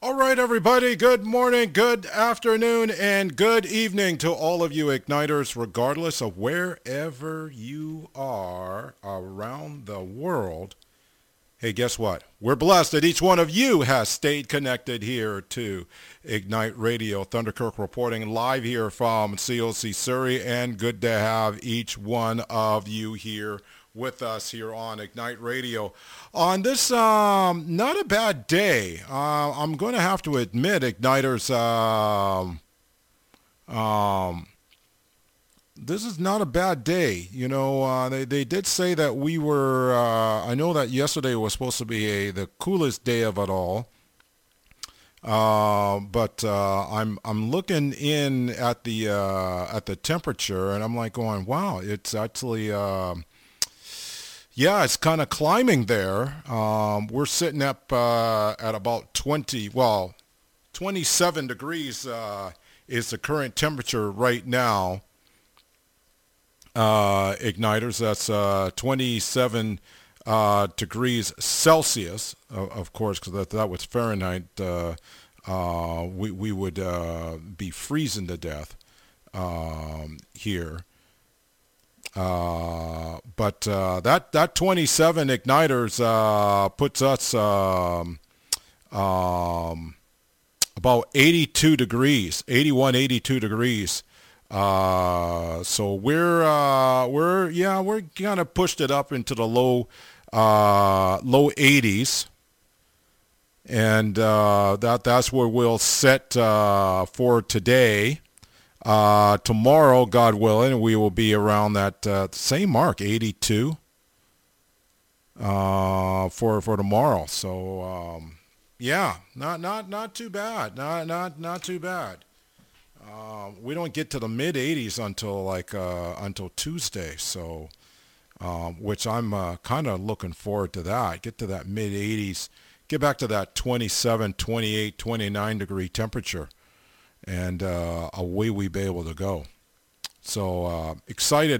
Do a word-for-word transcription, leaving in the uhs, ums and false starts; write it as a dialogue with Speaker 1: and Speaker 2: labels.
Speaker 1: All right, everybody, good morning, good afternoon, and good evening to all of you Igniters, regardless of wherever you are around the world. Hey, guess what? We're blessed that each one of you has stayed connected here to Ignite Radio. Thunderkirk reporting live here from C O C Surrey, and good to have each one of you here with us here on Ignite Radio. On this um, not a bad day, uh, I'm going to have to admit, Igniters, um, um, this is not a bad day. You know, uh, they, they did say that we were, uh, I know that yesterday was supposed to be a, the coolest day of it all. Uh, but uh, I'm I'm looking in at the uh, at the temperature, and I'm like going, wow, it's actually uh, yeah, it's kind of climbing there. Um, we're sitting up uh, at about twenty, well, twenty-seven degrees uh, is the current temperature right now. Uh, igniters, that's uh, twenty-seven uh, degrees Celsius, of, of course, because that, that was Fahrenheit. Uh, uh, we, we would uh, be freezing to death um, here. Uh, but uh, that, that twenty-seven igniters uh, puts us um, um, about eighty-two degrees, eighty-one, eighty-two degrees. Uh, so we're, uh, we're, yeah, we're kind of pushed it up into the low, uh, low eighties. And, uh, that, that's where we'll set, uh, for today. Uh, tomorrow, God willing, we will be around that, uh, same mark, eighty-two, uh, for, for tomorrow. So, um, yeah, not, not, not too bad. Not, not, not too bad. Uh, we don't get to the mid eighties until like uh, until Tuesday, so um, which I'm uh, kind of looking forward to that. Get to that mid eighties, get back to that twenty-seven, twenty-eight, twenty-nine degree temperature, and uh, away we be able to go. So uh, excited.